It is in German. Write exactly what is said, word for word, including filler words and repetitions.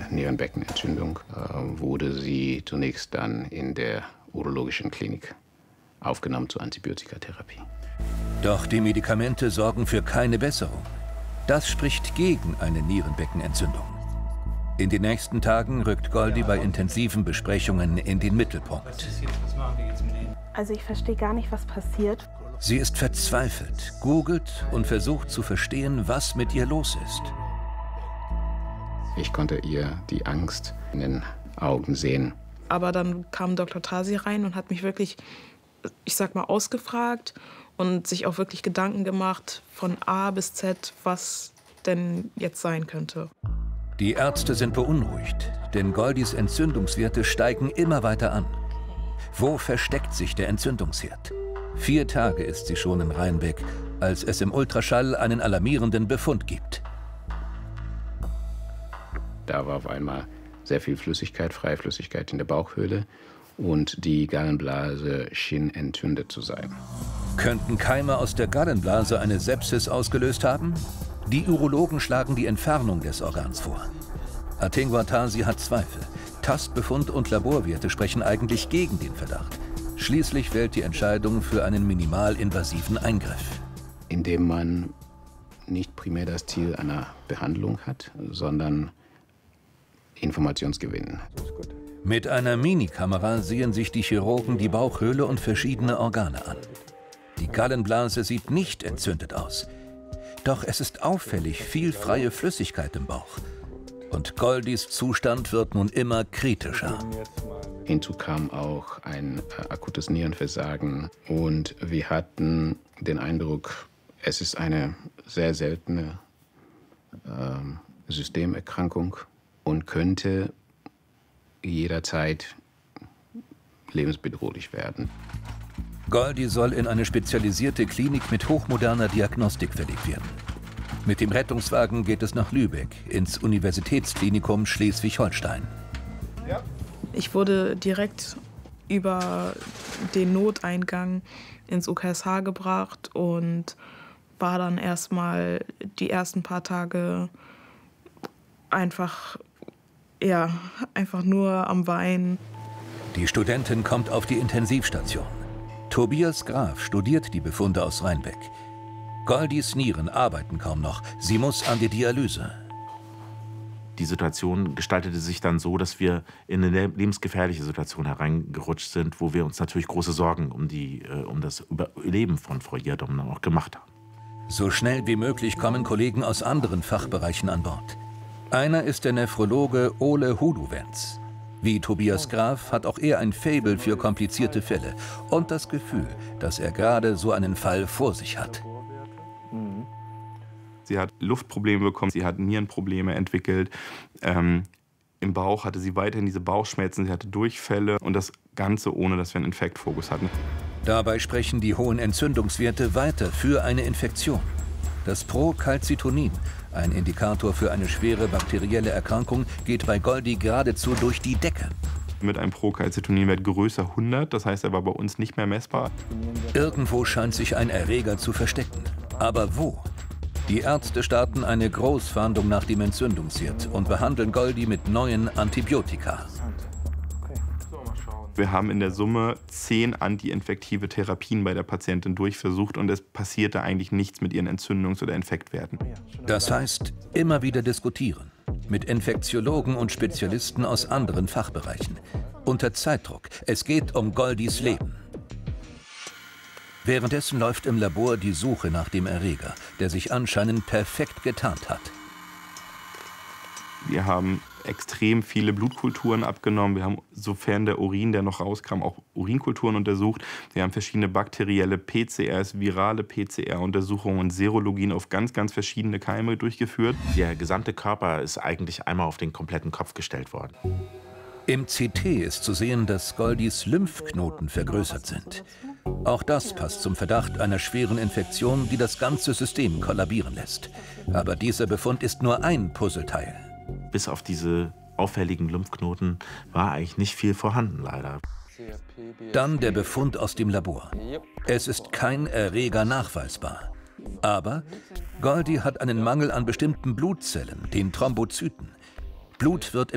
Nierenbeckenentzündung äh, wurde sie zunächst dann in der urologischen Klinik aufgenommen zur Antibiotikatherapie. Doch die Medikamente sorgen für keine Besserung. Das spricht gegen eine Nierenbeckenentzündung. In den nächsten Tagen rückt Goldi bei intensiven Besprechungen in den Mittelpunkt. Also ich verstehe gar nicht, was passiert. Sie ist verzweifelt, googelt und versucht zu verstehen, was mit ihr los ist. Ich konnte ihr die Angst in den Augen sehen. Aber dann kam Doktor Tasi rein und hat mich wirklich, ich sag mal, ausgefragt und sich auch wirklich Gedanken gemacht von A bis Z, was denn jetzt sein könnte. Die Ärzte sind beunruhigt, denn Goldis Entzündungswerte steigen immer weiter an. Wo versteckt sich der Entzündungsherd? Vier Tage ist sie schon in Rheinbeck, als es im Ultraschall einen alarmierenden Befund gibt. Da war auf einmal sehr viel Flüssigkeit, freie Flüssigkeit in der Bauchhöhle und die Gallenblase schien entzündet zu sein. Könnten Keime aus der Gallenblase eine Sepsis ausgelöst haben? Die Urologen schlagen die Entfernung des Organs vor. Atingwa Tasi hat Zweifel. Tastbefund und Laborwerte sprechen eigentlich gegen den Verdacht. Schließlich fällt die Entscheidung für einen minimalinvasiven Eingriff. Indem man nicht primär das Ziel einer Behandlung hat, sondern Informationsgewinn. Mit einer Minikamera sehen sich die Chirurgen die Bauchhöhle und verschiedene Organe an. Die Gallenblase sieht nicht entzündet aus. Doch es ist auffällig viel freie Flüssigkeit im Bauch. Und Goldis Zustand wird nun immer kritischer. Hinzu kam auch ein äh, akutes Nierenversagen und wir hatten den Eindruck, es ist eine sehr seltene äh, Systemerkrankung und könnte jederzeit lebensbedrohlich werden. Goldi soll in eine spezialisierte Klinik mit hochmoderner Diagnostik verlegt werden. Mit dem Rettungswagen geht es nach Lübeck, ins Universitätsklinikum Schleswig-Holstein. Ich wurde direkt über den Noteingang ins U K S H gebracht und war dann erstmal die ersten paar Tage einfach, ja, einfach nur am Weinen. Die Studentin kommt auf die Intensivstation. Tobias Graf studiert die Befunde aus Rheinbeck. Goldis Nieren arbeiten kaum noch. Sie muss an die Dialyse. Die Situation gestaltete sich dann so, dass wir in eine lebensgefährliche Situation hereingerutscht sind, wo wir uns natürlich große Sorgen um, die, um das Überleben von Frau Jiadom dann auch gemacht haben. So schnell wie möglich kommen Kollegen aus anderen Fachbereichen an Bord. Einer ist der Nephrologe Ole Huduwenz. Wie Tobias Graf hat auch er ein Faible für komplizierte Fälle und das Gefühl, dass er gerade so einen Fall vor sich hat. Sie hat Luftprobleme bekommen, sie hat Nierenprobleme entwickelt. Ähm, Im Bauch hatte sie weiterhin diese Bauchschmerzen, sie hatte Durchfälle und das Ganze ohne, dass wir einen Infektfokus hatten. Dabei sprechen die hohen Entzündungswerte weiter für eine Infektion. Das Procalcitonin, ein Indikator für eine schwere bakterielle Erkrankung, geht bei Goldi geradezu durch die Decke. Mit einem Procalcitoninwert größer hundert, das heißt, er war bei uns nicht mehr messbar. Irgendwo scheint sich ein Erreger zu verstecken. Aber wo? Die Ärzte starten eine Großfahndung nach dem Entzündungsherd und behandeln Goldi mit neuen Antibiotika. Wir haben in der Summe zehn antiinfektive Therapien bei der Patientin durchversucht und es passierte eigentlich nichts mit ihren Entzündungs- oder Infektwerten. Das heißt, immer wieder diskutieren. Mit Infektiologen und Spezialisten aus anderen Fachbereichen. Unter Zeitdruck. Es geht um Goldis Leben. Währenddessen läuft im Labor die Suche nach dem Erreger, der sich anscheinend perfekt getarnt hat. Wir haben extrem viele Blutkulturen abgenommen. Wir haben, sofern der Urin, der noch rauskam, auch Urinkulturen untersucht. Wir haben verschiedene bakterielle P C Rs, virale P C R-Untersuchungen und Serologien auf ganz, ganz verschiedene Keime durchgeführt. Der gesamte Körper ist eigentlich einmal auf den kompletten Kopf gestellt worden. Im C T ist zu sehen, dass Goldis Lymphknoten vergrößert sind. Auch das passt zum Verdacht einer schweren Infektion, die das ganze System kollabieren lässt. Aber dieser Befund ist nur ein Puzzleteil. Bis auf diese auffälligen Lymphknoten war eigentlich nicht viel vorhanden, leider. Dann der Befund aus dem Labor. Es ist kein Erreger nachweisbar. Aber Goldi hat einen Mangel an bestimmten Blutzellen, den Thrombozyten. Blut wird im